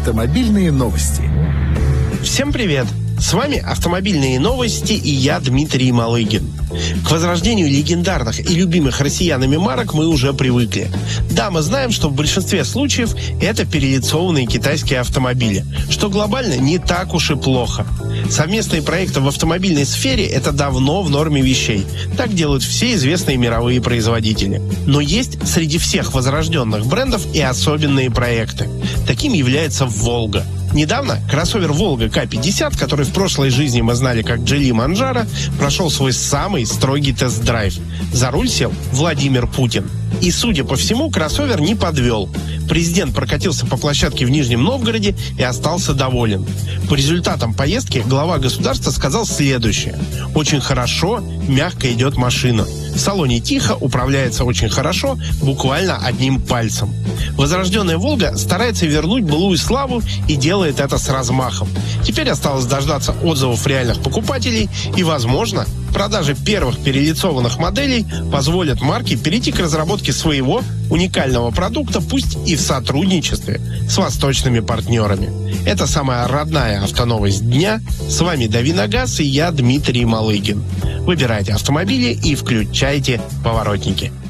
Автомобильные новости. Всем привет! С вами «Автомобильные новости» и я, Дмитрий Малыгин. К возрождению легендарных и любимых россиянами марок мы уже привыкли. Да, мы знаем, что в большинстве случаев это перелицованные китайские автомобили, что глобально не так уж и плохо. Совместные проекты в автомобильной сфере – это давно в норме вещей. Так делают все известные мировые производители. Но есть среди всех возрожденных брендов и особенные проекты. Таким является «Волга». Недавно кроссовер «Волга К-50», который в прошлой жизни мы знали как «Джили Манджаро», прошел свой самый строгий тест-драйв. За руль сел Владимир Путин. И, судя по всему, кроссовер не подвел. Президент прокатился по площадке в Нижнем Новгороде и остался доволен. По результатам поездки глава государства сказал следующее. «Очень хорошо, мягко идет машина. В салоне тихо, управляется очень хорошо, буквально одним пальцем». Возрожденная «Волга» старается вернуть былую славу и делает это с размахом. Теперь осталось дождаться отзывов реальных покупателей и, возможно, продажи первых перелицованных моделей позволят марке перейти к разработке своего уникального продукта, пусть и в сотрудничестве с восточными партнерами. Это самая родная автоновость дня. С вами Давиногаз и я, Дмитрий Малыгин. Выбирайте автомобили и включайте поворотники.